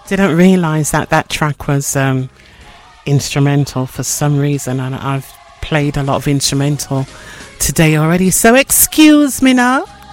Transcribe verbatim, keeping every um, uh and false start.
Didn't realise that that track was um, instrumental for some reason, and I've played a lot of instrumental today already, so excuse me now.